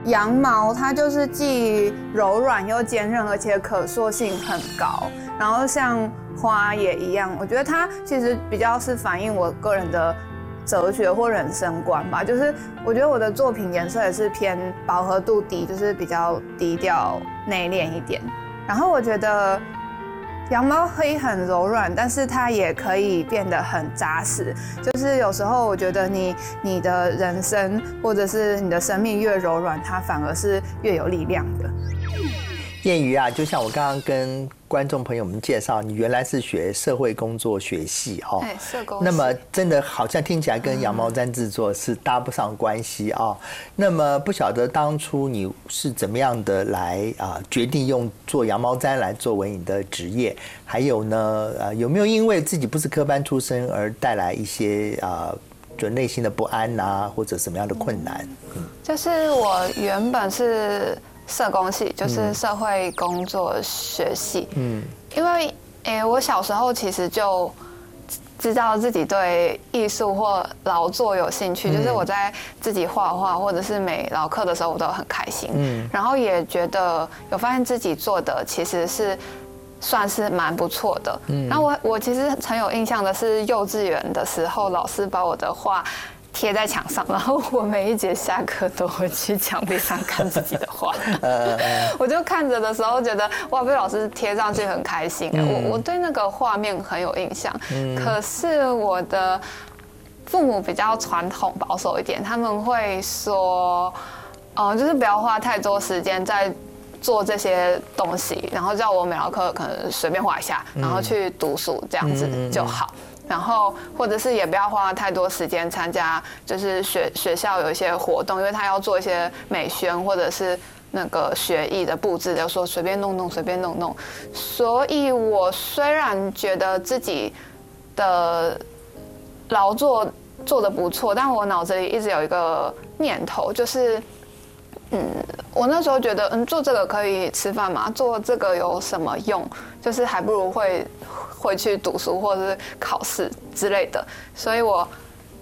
羊毛它就是既柔软又坚韧，而且可塑性很高。然后像花也一样，我觉得它其实比较是反映我个人的哲学或人生观吧。就是我觉得我的作品颜色也是偏饱和度低，就是比较低调内敛一点。然后我觉得羊毛可以很柔软，但是它也可以变得很扎实。就是有时候我觉得你的人生或者是你的生命越柔软，它反而是越有力量的。 燕瑜啊，就像我刚刚跟观众朋友们介绍，你原来是学社会工作学系哦， 社工系。 那么真的好像听起来跟羊毛毡制作是搭不上关系啊。那么不晓得当初你是怎么样的来决定用做羊毛毡来作为你的职业？还有呢，有没有因为自己不是科班出身而带来一些就内心的不安啊，或者什么样的困难？ 就是我原本是社工系，就是社会工作学系。因为我小时候其实就知道自己对艺术或劳作有兴趣，就是我在自己画画或者是美劳课的时候，我都很开心。然后也觉得有发现自己做的其实是算是蛮不错的。然后我其实很有印象的是幼稚园的时候，老师把我的画贴在墙上，然后我每一节下课都会去墙壁上看自己的画。我就看着的时候觉得哇，被老师贴上去很开心。我对那个画面很有印象。可是我的父母比较传统保守一点，他们会说，就是不要花太多时间在做这些东西，然后叫我美劳课可能随便画一下，然后去读书这样子就好。然后或者是也不要花太多时间参加，就是学校有一些活动，因为他要做一些美宣或者是那个学艺的布置，就说随便弄弄，随便弄弄。所以我虽然觉得自己的劳作做得不错，但我脑子里一直有一个念头，就是我那时候觉得做这个可以吃饭嘛，做这个有什么用？就是还不如会去读书或者是考试之类的。所以我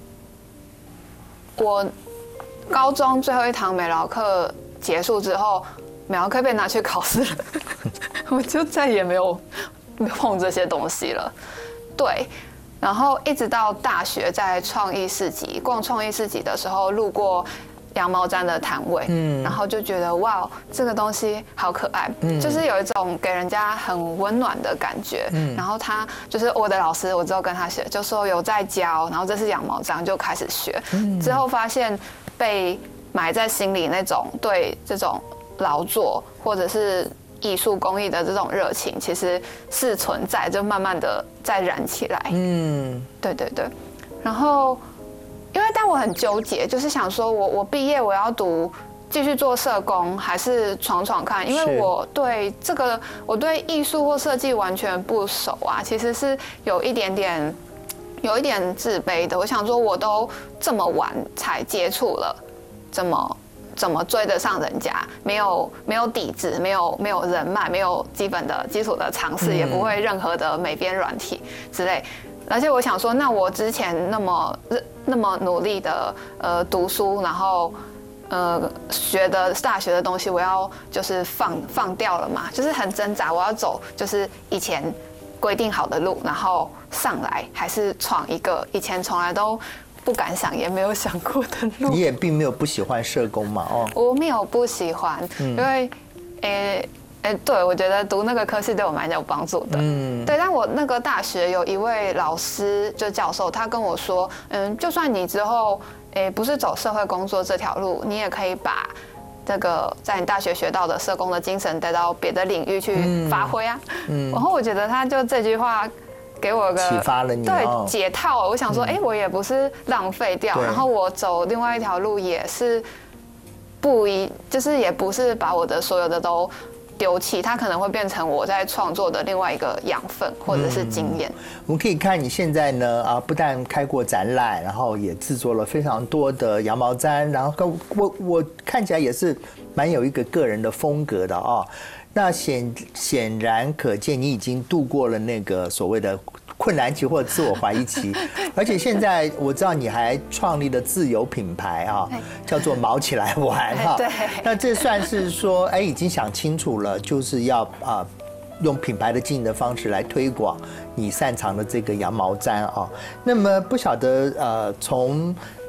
高中最后一堂美劳课结束之后，美劳课被拿去考试了，我就再也没有碰这些东西了。对。然后一直到大学，在创意市集逛创意市集的时候，路过羊毛毡的摊位，然后就觉得哇，这个东西好可爱，就是有一种给人家很温暖的感觉。然后他就是我的老师，我之后跟他学，就说有在教，然后这是羊毛毡，就开始学。之后发现被埋在心里那种对这种劳作或者是艺术工艺的这种热情，其实是存在，就慢慢的再燃起来。对对对。然后但我很纠结，就是想说我毕业我要继续做社工，还是闯闯看？因为我对艺术或设计完全不熟啊，其实是有一点自卑的。我想说，我都这么晚才接触了，怎么追得上人家？没有底子，没有人脉，没有基础的常识，也不会任何的美编软体之类。而且我想说，那我之前那么努力的读书，然后学的大学的东西，我要就是放掉了嘛，就是很挣扎，我要走就是以前规定好的路，然后上来还是闯一个以前从来都不敢想也没有想过的路。 你也并没有不喜欢社工嘛？ 我没有不喜欢，因为对，我觉得读那个科系对我蛮有帮助的。对，但我那个大学有一位老师，就教授，他跟我说，就算你之后不是走社会工作这条路，你也可以把这个在你大学学到的社工的精神带到别的领域去发挥啊。然后我觉得他就这句话给我个启发了你， 对，解套。我想说，我也不是浪费掉，然后我走另外一条路也是就是也不是把我的所有的都丢弃，它可能会变成我在创作的另外一个养分或者是经验。 我们可以看你现在呢不但开过展览，然后也制作了非常多的羊毛毡，然后我看起来也是蛮有一个个人的风格的啊。 那显然可见，你已经度过了那个所谓的困难期或自我怀疑期，而且现在我知道你还创立了自有品牌啊，叫做毛起来玩哈。 对。 那这算是说，已经想清楚了，就是要用品牌的经营的方式来推广你擅长的这个羊毛毡啊。那么不晓得从